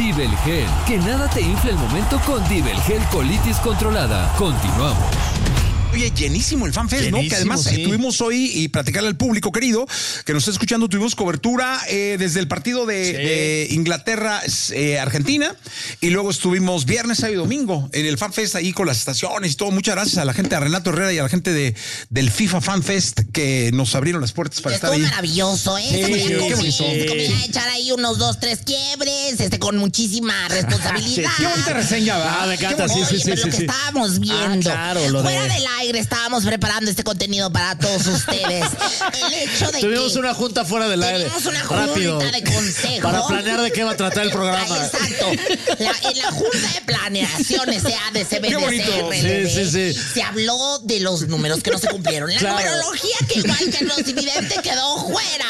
Dibelgel. Que nada te infle el momento con Dibelgel Colitis Controlada. Continuamos. Oye, llenísimo el FanFest, ¿no? Que además tuvimos hoy, y platicarle al público querido que nos está escuchando, tuvimos cobertura desde el partido de Inglaterra, Argentina, y luego estuvimos viernes, sábado y domingo en el FanFest ahí con las estaciones y todo. Muchas gracias a la gente, a Renato Herrera y a la gente del FIFA FanFest que nos abrieron las puertas para estar ahí. Estuvo maravilloso, ¿eh? Se comía a echar ahí unos 2, 3 quiebres, con muchísima responsabilidad. Qué bonita reseña, ¿va? Me encanta, sí. Lo que estábamos viendo. Fuera del aire estábamos preparando este contenido para todos ustedes. El hecho de tuvimos una junta fuera del aire. Tuvimos una junta de consejo. Para planear de qué va a tratar el programa. Exacto. En la junta de planeaciones de CBDC, se habló de los números que no se cumplieron. La numerología que igual que el Occidente quedó fuera.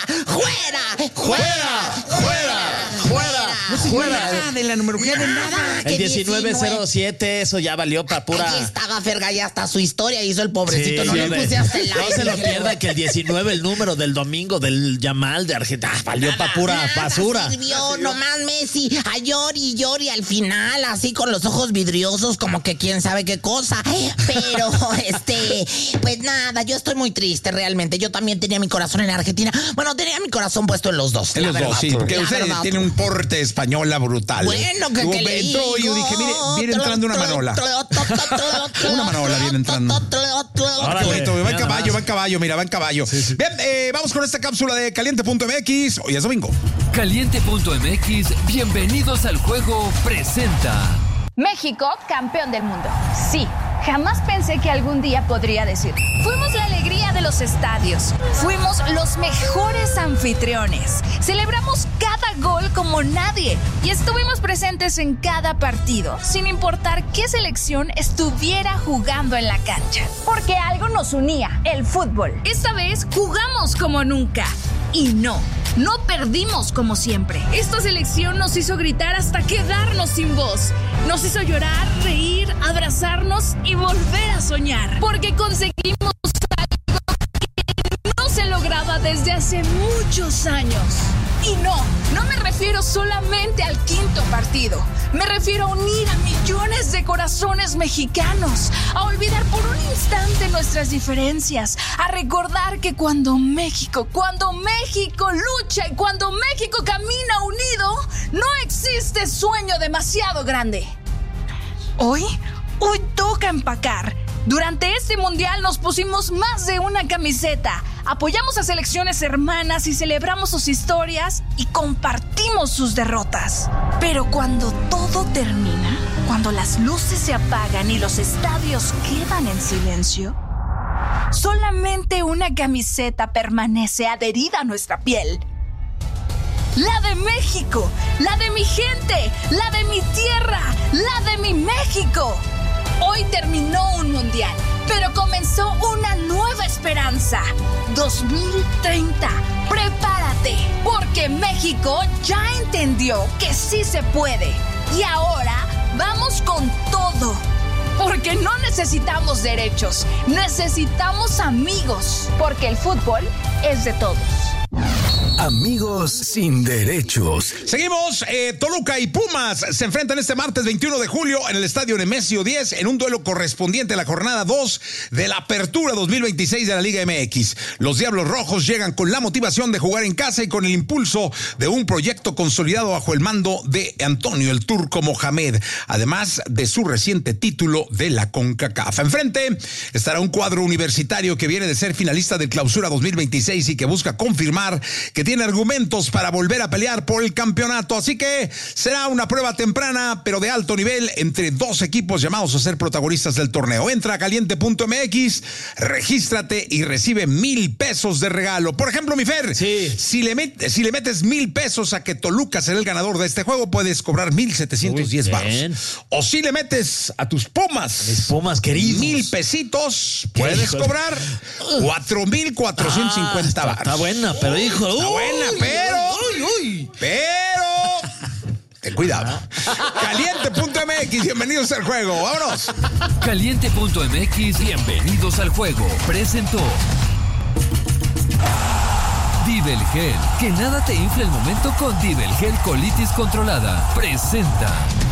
No se nada de la numerología de nada. El 1907, eso ya valió para pura. Aquí estaba Fergay, ya hasta su historia hizo el pobrecito. No le puse hasta el No se lo pierda que el 19, el número del domingo del Yamal de Argentina, valió para pura basura. Sirvió nomás Messi a llori al final, así con los ojos vidriosos, como que quién sabe qué cosa. Pero, pues nada, yo estoy muy triste realmente. Yo también tenía mi corazón en Argentina. Bueno, tenía mi corazón puesto en los dos. En los dos, sí, porque usted tiene un porte española brutal. Bueno, que le digo. Yo dije, mire, viene entrando una manola. Una manola viene entrando. Va en caballo, mira, va en caballo. Sí. Bien, vamos con esta cápsula de Caliente.mx. Hoy es domingo. Caliente.mx, bienvenidos al juego, presenta. México, campeón del mundo. Sí, jamás pensé que algún día podría decir. Fuimos la alegría de los estadios. Fuimos los mejores anfitriones. Celebramos cada gol como nadie. Y estuvimos presentes en cada partido, sin importar qué selección estuviera jugando en la cancha. Porque algo nos unía, el fútbol. Esta vez jugamos como nunca. Y no perdimos como siempre. Esta selección nos hizo gritar hasta quedarnos sin voz. Nos hizo llorar, reír, abrazarnos y volver a soñar. Porque conseguimos algo que no se lograba desde hace muchos años. Y no me refiero solamente al quinto partido. Me refiero a unir a millones de corazones mexicanos, a olvidar por un instante nuestras diferencias, a recordar que cuando México lucha y cuando México camina unido, no existe sueño demasiado grande. Hoy toca empacar. Durante este mundial nos pusimos más de una camiseta, apoyamos a selecciones hermanas y celebramos sus historias y compartimos sus derrotas. Pero cuando todo termina, cuando las luces se apagan y los estadios quedan en silencio, solamente una camiseta permanece adherida a nuestra piel. La de México, la de mi gente, la de mi tierra, la de mi México. Hoy terminó un mundial, pero comenzó una nueva esperanza. 2030, prepárate, porque México ya entendió que sí se puede. Y ahora vamos con todo, porque no necesitamos derechos, necesitamos amigos, porque el fútbol es de todos. Amigos sin derechos. Seguimos, Toluca y Pumas se enfrentan este martes 21 de julio en el estadio Nemesio 10 en un duelo correspondiente a la jornada 2 de la apertura 2026 de la Liga MX. Los Diablos Rojos llegan con la motivación de jugar en casa y con el impulso de un proyecto consolidado bajo el mando de Antonio el Turco Mohamed, además de su reciente título de la CONCACAF. Enfrente estará un cuadro universitario que viene de ser finalista del Clausura 2026 y que busca confirmar que tiene argumentos para volver a pelear por el campeonato, así que será una prueba temprana, pero de alto nivel, entre dos equipos llamados a ser protagonistas del torneo. Entra a Caliente.mx, regístrate y recibe 1,000 pesos de regalo. Por ejemplo, mi Fer, si le metes 1,000 pesos a que Toluca será el ganador de este juego, puedes cobrar 1,710 baros. O si le metes a tus Pumas, mis Pumas queridos, 1,000 pesitos, puedes cobrar 4,450 baros. Está buena, pero hijo, buena, pero ten cuidado. Caliente.mx, bienvenidos al juego, vámonos. Caliente.mx, bienvenidos al juego. Presentó Divelgel. Que nada te infle el momento con Divelgel Colitis Controlada. Presenta.